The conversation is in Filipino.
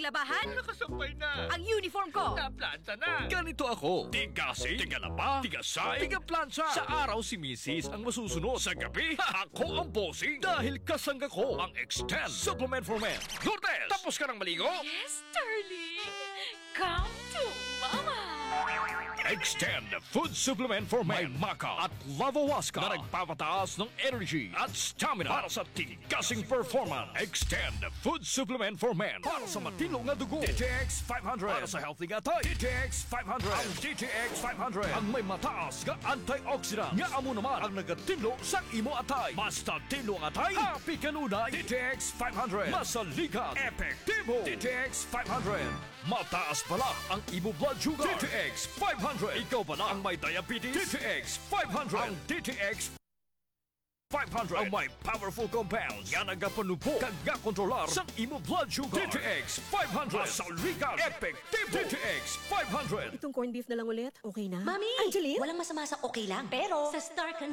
labahan? Nakasampay na. Ang uniform ko! Naplanta na. Ganito ako. Tigasi, tigalaba, tigasay, tigaplansya. Sa araw si Mrs. ang masusunod. Sa gabi, ako ang bossing. Dahil kasangga ko ang Extend Supplement for Men. Lourdes, tapos ka ng maligo? Yes, darling! Come to Mama! Extend Food Supplement for Men. May Maca at Lavawaska na nagpapataas ng energy at stamina para sa tigasing performance. Extend Food Supplement for Men para sa matino nga dugo. DTX 500 para sa healthy nga tay. DTX 500. Ang DTX 500 ang may mataas nga antioxidant nga amo naman ang nagatino sa imo atay. Basta tino nga atay, happy kanunay. DTX 500 masalikat, epektibo. DTX 500 mataas pala ang imo blood sugar. DTX 500. Ikaw ba na ang may diabetes? DTX 500. Ang DTX 500 ang may powerful compounds nga nagapanupo kag kontrolar sa imo blood sugar. DTX 500 masalikat, epektibo. DTX 500. Itong corned beef na lang ulit, okay na? Mami! Angeline? Walang masama sa okay lang. Pero, sa Star